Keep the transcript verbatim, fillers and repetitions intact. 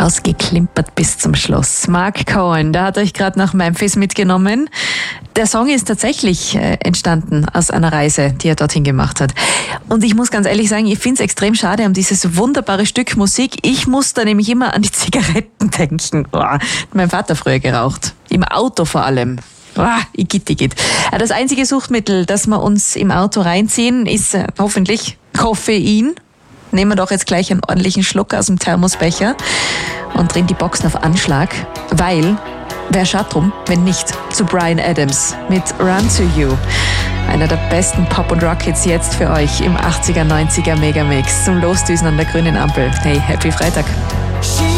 Ausgeklimpert bis zum Schluss. Mark Cohen, der hat euch gerade nach Memphis mitgenommen. Der Song ist tatsächlich äh, entstanden aus einer Reise, die er dorthin gemacht hat. Und ich muss ganz ehrlich sagen, ich finde es extrem schade um dieses wunderbare Stück Musik. Ich muss da nämlich immer an die Zigaretten denken. Oh, hat mein Vater früher geraucht. Im Auto vor allem. Ah, igitt, igitt. Das einzige Suchtmittel, das wir uns im Auto reinziehen, ist äh, hoffentlich Koffein. Nehmen wir doch jetzt gleich einen ordentlichen Schluck aus dem Thermosbecher und drehen die Boxen auf Anschlag, weil, wer schaut drum, wenn nicht zu Bryan Adams mit Run to You. Einer der besten Pop- und Rock-Hits jetzt für euch im achtziger, neunziger Megamix zum Losdüsen an der grünen Ampel. Hey, happy Freitag.